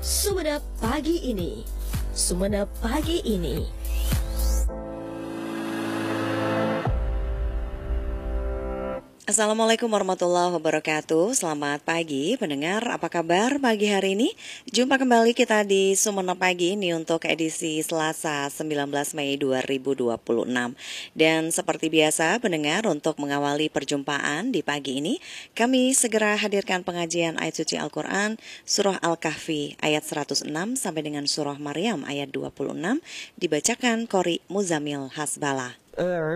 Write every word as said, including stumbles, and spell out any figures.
Sumenep pagi ini. Sumenep pagi ini. Assalamualaikum warahmatullahi wabarakatuh. Selamat pagi pendengar, apa kabar pagi hari ini? Jumpa kembali kita di Sumenep Pagi ini untuk edisi Selasa sembilan belas Mei dua ribu dua puluh enam. Dan seperti biasa pendengar, untuk mengawali perjumpaan di pagi ini, kami segera hadirkan pengajian ayat suci Al-Quran Surah Al-Kahfi ayat seratus enam sampai dengan Surah Maryam ayat dua puluh enam, dibacakan Qori Muzamil Hasbala.